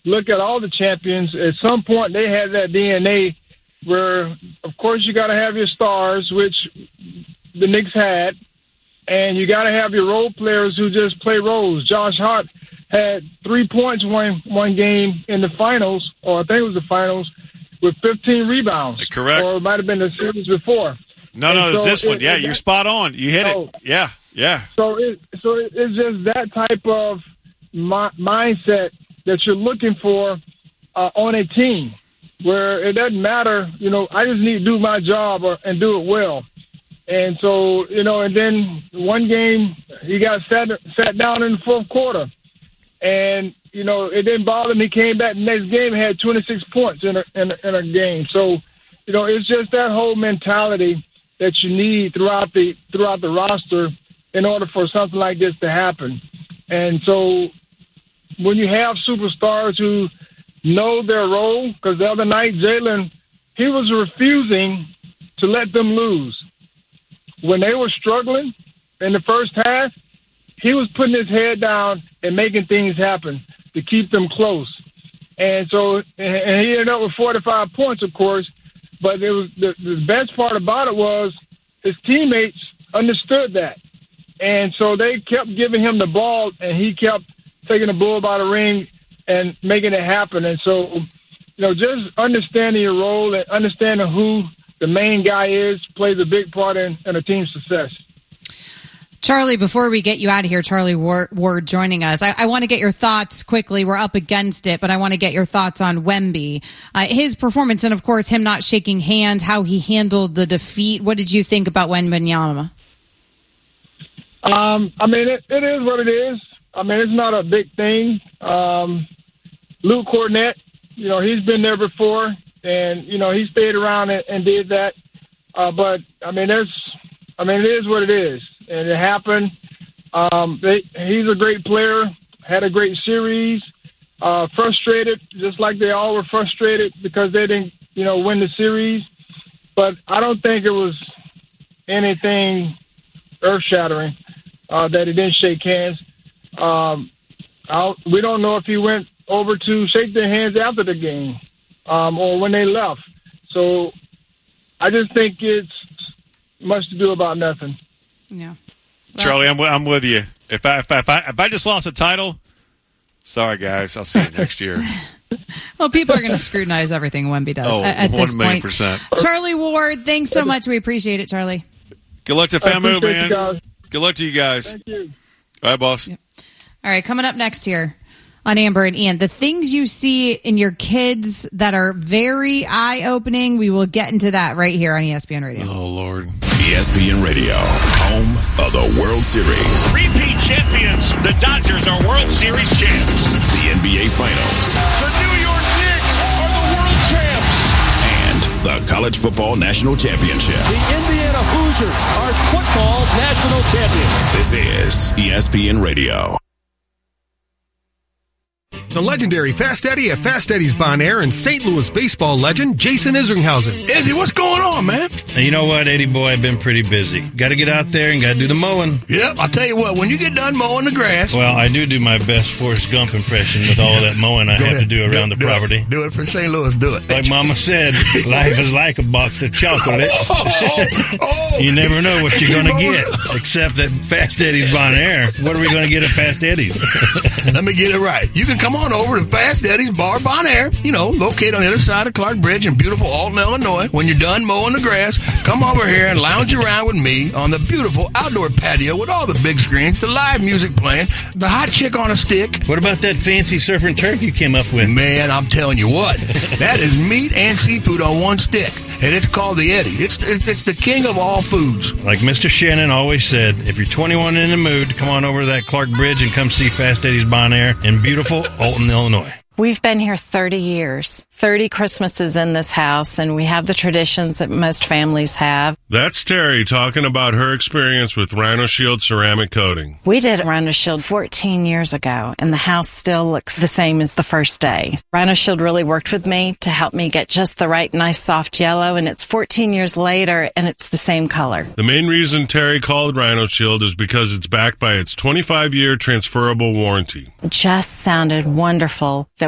look at all the champions, at some point they had that DNA where, of course, you got to have your stars, which the Knicks had, and you got to have your role players who just play roles. Josh Hart had 3 points one game in the finals, or I think it was the finals, with 15 rebounds. Correct. Or it might have been the series before. No, it's this one. Yeah, you're spot on. You hit it. Yeah. So it's just that type of mindset that you're looking for on a team, where it doesn't matter, I just need to do my job and do it well. And so, and then one game he got sat down in the fourth quarter. And, it didn't bother him. He came back the next game and had 26 points in a game. So, it's just that whole mentality that you need throughout the roster in order for something like this to happen. And so when you have superstars who know their role, because the other night, Jalen, he was refusing to let them lose. When they were struggling in the first half, he was putting his head down and making things happen to keep them close. And so, and he ended up with 45 points, of course, but it was the best part about it was his teammates understood that. And so they kept giving him the ball, and he kept taking the bull by the ring and making it happen. And so, just understanding your role and understanding who the main guy is plays a big part in a team's success. Charlie, before we get you out of here, Charlie Ward joining us. I want to get your thoughts quickly. We're up against it, but I want to get your thoughts on Wemby. His performance and, of course, him not shaking hands, how he handled the defeat. What did you think about Wembanyama? It is what it is. It's not a big thing. Luke Kornet, he's been there before, and, he stayed around and did that. But, it is what it is. And it happened. He's a great player, had a great series, frustrated, just like they all were frustrated because they didn't, win the series. But I don't think it was anything earth-shattering that he didn't shake hands. We don't know if he went over to shake their hands after the game or when they left. So I just think it's much to do about nothing. Yeah, well, Charlie, I'm with you. If I just lost a title, sorry guys, I'll see you next year. Well, people are going to scrutinize everything Wemby does at this point. 1,000,000%. Charlie Ward, thanks so much. We appreciate it, Charlie. Good luck to FAMU, man. Good luck to you guys. Thank you. All right, boss. Yep. All right, coming up next here on Amber and Ian, the things you see in your kids that are very eye-opening. We will get into that right here on ESPN Radio. Oh, Lord. ESPN Radio, home of the World Series. Repeat champions. The Dodgers are World Series champs. The NBA Finals. The New York Knicks are the world champs. And the College Football National Championship. The Indiana Hoosiers are football national champions. This is ESPN Radio. The legendary Fast Eddie at Fast Eddie's Bon Air and St. Louis baseball legend Jason Isringhausen. Izzy, what's going on, man? You know what, Eddie boy, I've been pretty busy. Got to get out there and got to do the mowing. Yep, I'll tell you what, when you get done mowing the grass... Well, I do my best Forrest Gump impression with all that mowing I have to do around the property. Do it for St. Louis, do it. Like Mama said, life is like a box of chocolates. You never know what you're going to get, except at Fast Eddie's Bon Air. What are we going to get at Fast Eddie's? Let me get it right. You can come on over to Fast Eddie's Bar Bon Air, located on the other side of Clark Bridge in beautiful Alton, Illinois. When you're done mowing the grass, come over here and lounge around with me on the beautiful outdoor patio with all the big screens, the live music playing, the hot chick on a stick. What about that fancy surf and turf you came up with? Man, I'm telling you what, that is meat and seafood on one stick. And it's called the Eddie. It's the king of all foods. Like Mr. Shannon always said, if you're 21 and in the mood, come on over to that Clark Bridge and come see Fast Eddie's Bon Air in beautiful Alton, Illinois. We've been here 30 years, 30 Christmases in this house, and we have the traditions that most families have. That's Terry talking about her experience with Rhino Shield ceramic coating. We did Rhino Shield 14 years ago, and the house still looks the same as the first day. Rhino Shield really worked with me to help me get just the right nice soft yellow, and it's 14 years later, and it's the same color. The main reason Terry called Rhino Shield is because it's backed by its 25-year transferable warranty. It just sounded wonderful